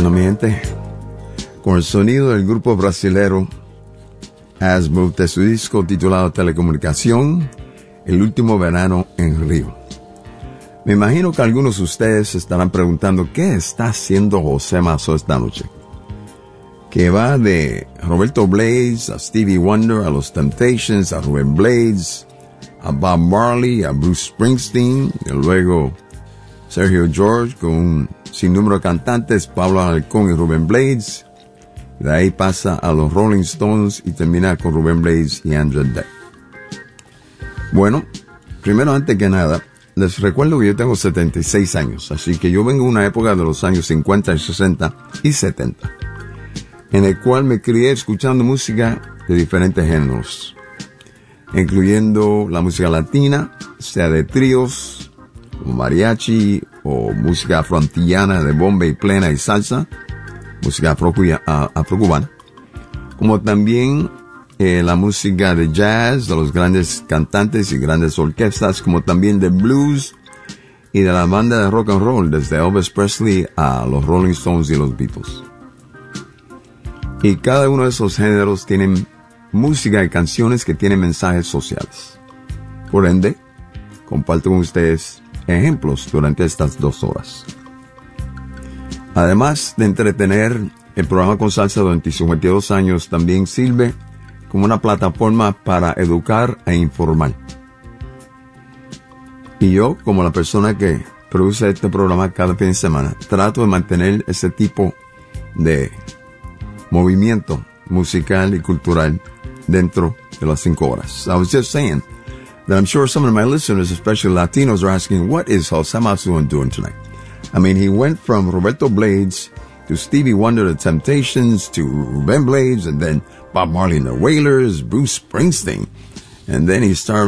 Bueno, mi gente, con el sonido del grupo brasilero Azimuth de su disco titulado Telecomunicación, El último verano en Río. Me imagino que algunos de ustedes estarán preguntando ¿qué está haciendo José Mazo esta noche? Que va de Roberto Blades a Stevie Wonder, a los Temptations, a Rubén Blades, a Bob Marley, a Bruce Springsteen, y luego Sergio George con un sinnúmero de cantantes, Pablo Alarcón y Rubén Blades. De ahí pasa a los Rolling Stones y termina con Rubén Blades y Andrew Day. Bueno, primero, antes que nada, les recuerdo que yo tengo 76 años, así que yo vengo de una época de los años 50, 60 y 70, en el cual me crié escuchando música de diferentes géneros, incluyendo la música latina, sea de tríos, como mariachi, o música afroantillana de bomba y plena y salsa, música afrocubana, como también la música de jazz de los grandes cantantes y grandes orquestas, como también de blues y de la banda de rock and roll, desde Elvis Presley a los Rolling Stones y los Beatles. Y cada uno de esos géneros tienen música y canciones que tienen mensajes sociales. Por ende, comparto con ustedes ejemplos durante estas 2 horas. Además de entretener, el programa Con Salsa durante 52 años también sirve como una plataforma para educar e informar. Y yo, como la persona que produce este programa cada fin de semana, trato de mantener ese tipo de movimiento musical y cultural dentro de las 5 horas. I was just saying that I'm sure some of my listeners, especially Latinos, are asking, what is José Mazo doing tonight? I mean, he went from Roberto Blades to Stevie Wonder, the Temptations, to Rubén Blades, and then Bob Marley and the Wailers, Bruce Springsteen. And then he started